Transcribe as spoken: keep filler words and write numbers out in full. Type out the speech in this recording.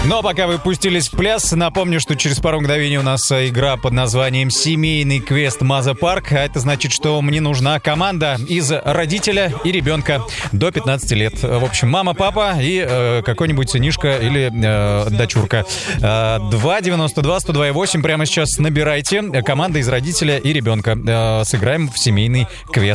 Ну а пока вы пустились в пляс, напомню, что через пару мгновений у нас игра под названием «Семейный квест Маза Парк». А это значит, что мне нужна команда из родителя и ребенка до пятнадцати лет. В общем, мама, папа и э, какой-нибудь сынишка или э, дочурка. Э, два девяносто два сто два восемь прямо сейчас набирайте. Команда из родителя и ребенка. Э, сыграем в семейный квест.